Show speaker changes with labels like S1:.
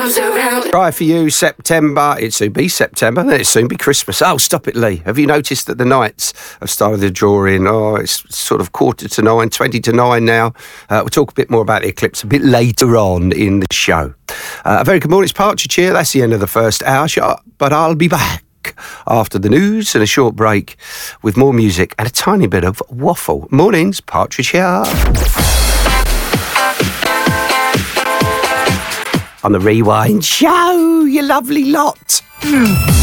S1: Try for you, September. It'll soon be September, then it'll soon be Christmas. Oh, stop it, Lee. Have you noticed that the nights have started to draw in? Oh, it's sort of 9:45, 20 to 9 now. We'll talk a bit more about the eclipse a bit later on in the show. A very good morning, it's Partridge here. That's the end of the first hour, but I'll be back after the news and a short break with more music and a tiny bit of waffle. Mornings, Partridge here. On the Rewind Show, you lovely lot.